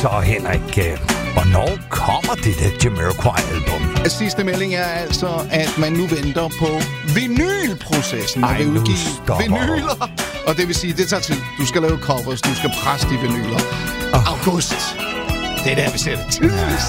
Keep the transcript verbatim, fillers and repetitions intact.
Så Henrik, øh, hvornår kommer det der Jamiroquai-album? Sidste melding er altså, at man nu venter på vinylprocessen. Man Ej, vil nu udgive stopper vinyler. Og det vil sige, det tager tid. Du skal lave covers, du skal presse de vinyler. August. Det er der, vi ser det tidligst.